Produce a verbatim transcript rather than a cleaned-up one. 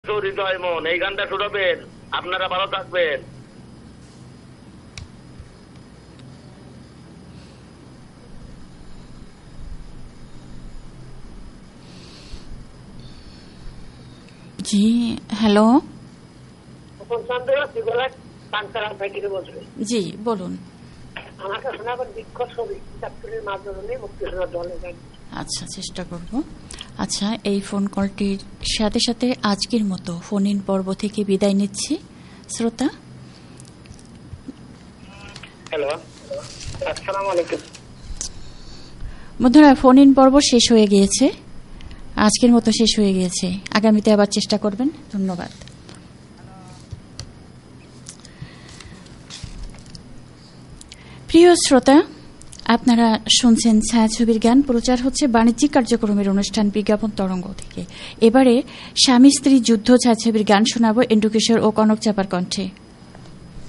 হৃদয় মন এই গানটা শোনাবেন, আপনারা ভালো থাকবেন। জি হ্যালো, জি বলুন। আমাকে শোনাবেন বিক্ষোভ ছবি চাঁদপুরের মাধ্যমে মুক্তিযোদ্ধা দলের গান। আচ্ছা, চেষ্টা করব। আচ্ছা, এই ফোন কলটির সাথে সাথে আজকের মতো ফোন ইন পর্ব থেকে বিদায় নিচ্ছি শ্রোতা। হ্যালো, আসসালামু আলাইকুম। বন্ধুরা, ফোন ইন পর্ব শেষ হয়ে গিয়েছে, আজকের মতো শেষ হয়ে গিয়েছে। আগামীতে আবার চেষ্টা করবেন। ধন্যবাদ। প্রিয় শ্রোতা, আপনারা শুনছেন ছায়াছবির গান। প্রচার হচ্ছে বাণিজ্যিক কার্যক্রমের অনুষ্ঠান বিজ্ঞাপন তরঙ্গ থেকে। এবারে স্বামী স্ত্রী যুদ্ধ ছায়াছবির গান শোনাবো এন্ডুকেশ্বর ও কনক চাপার কণ্ঠে।